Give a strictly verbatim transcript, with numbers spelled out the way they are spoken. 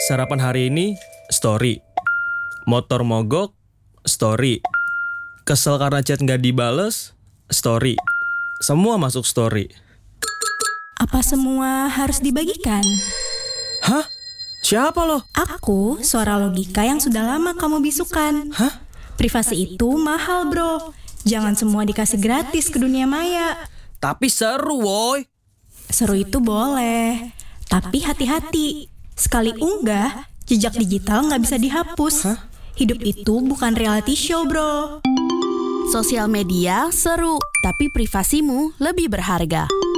Sarapan hari ini, story. Motor mogok, story. Kesel karena chat nggak dibales, story. Semua masuk story. Apa semua harus dibagikan? Hah? Siapa lo? Aku, suara logika yang sudah lama kamu bisukan. Hah? Privasi itu mahal, bro. Jangan semua dikasih gratis ke dunia maya. Tapi seru, woy. Seru itu boleh, tapi hati-hati. Sekali unggah, jejak digital nggak bisa dihapus. Hah? Hidup itu bukan reality show, bro. Sosial media seru, tapi privasimu lebih berharga.